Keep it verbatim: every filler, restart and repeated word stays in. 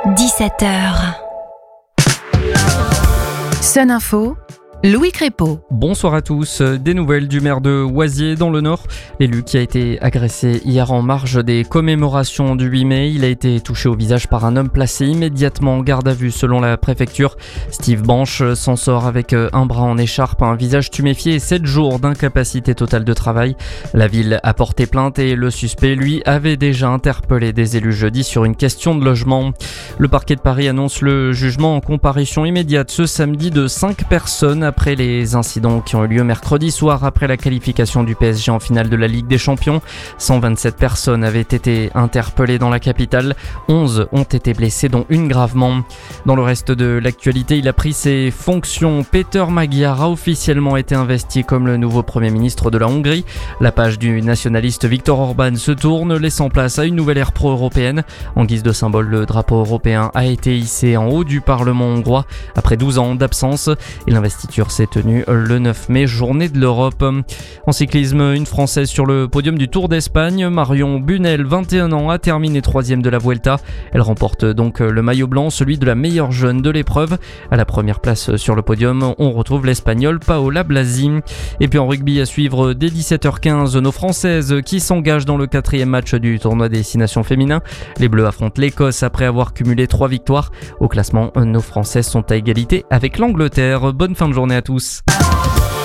dix-sept heures. Sun Info, Louis Crépeau. Bonsoir à tous. Des nouvelles du maire de Oisier dans le Nord. L'élu qui a été agressé hier en marge des commémorations du huit mai. Il a été touché au visage par un homme placé immédiatement en garde à vue selon la préfecture. Steve Banche s'en sort avec un bras en écharpe, un visage tuméfié et sept jours d'incapacité totale de travail. La ville a porté plainte et le suspect, lui, avait déjà interpellé des élus jeudi sur une question de logement. Le parquet de Paris annonce le jugement en comparution immédiate ce samedi de cinq personnes après les incidents qui ont eu lieu mercredi soir après la qualification du P S G en finale de la Ligue des Champions. cent vingt-sept personnes avaient été interpellées dans la capitale, onze ont été blessées dont une gravement. Dans le reste de l'actualité, il a pris ses fonctions. Péter Magyar a officiellement été investi comme le nouveau Premier ministre de la Hongrie. La page du nationaliste Viktor Orban se tourne, laissant place à une nouvelle ère pro-européenne. En guise de symbole, le drapeau européen a été hissé en haut du Parlement hongrois après douze ans d'absence et l'investiture s'est tenue le neuf mai, journée de l'Europe. En cyclisme, une Française sur le podium du Tour d'Espagne, Marion Bunel, vingt et un ans, a terminé troisième de la Vuelta. Elle remporte donc le maillot blanc, celui de la meilleure jeune de l'épreuve. À la première place sur le podium, on retrouve l'Espagnole Paola Blasi. Et puis en rugby à suivre dès dix-sept heures quinze, nos Françaises qui s'engagent dans le quatrième match du tournoi des six nations féminin. Les Bleus affrontent l'Écosse après avoir cumulé trois victoires. Au classement, nos Françaises sont à égalité avec l'Angleterre. Bonne fin de journée à tous.